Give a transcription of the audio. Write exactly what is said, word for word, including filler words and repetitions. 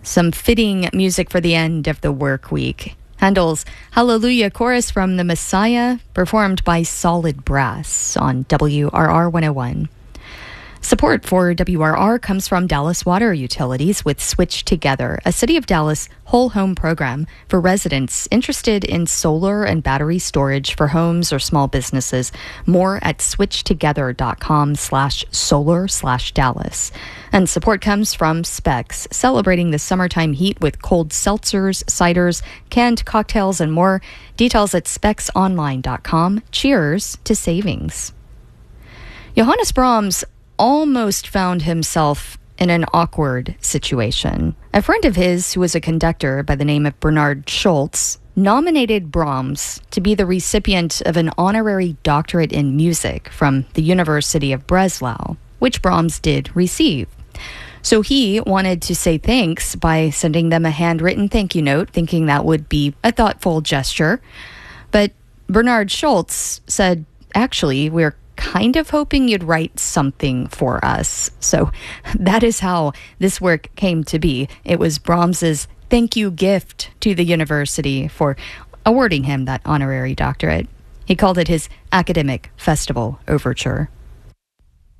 Some fitting music for the end of the work week. Handel's Hallelujah Chorus from The Messiah, performed by Solid Brass on W R R one oh one. Support for W R R comes from Dallas Water Utilities with Switch Together, a City of Dallas whole home program for residents interested in solar and battery storage for homes or small businesses. More at switchtogether.com slash solar slash Dallas. And support comes from Specs, celebrating the summertime heat with cold seltzers, ciders, canned cocktails, and more. Details at specs online dot com. Cheers to savings. Johannes Brahms almost found himself in an awkward situation. A friend of his, who was a conductor by the name of Bernard Schultz, nominated Brahms to be the recipient of an honorary doctorate in music from the University of Breslau, which Brahms did receive. So he wanted to say thanks by sending them a handwritten thank you note, thinking that would be a thoughtful gesture. But Bernard Schultz said, actually, we're kind of hoping you'd write something for us. So that is how this work came to be. It was Brahms's thank you gift to the university for awarding him that honorary doctorate. He called it his academic festival overture.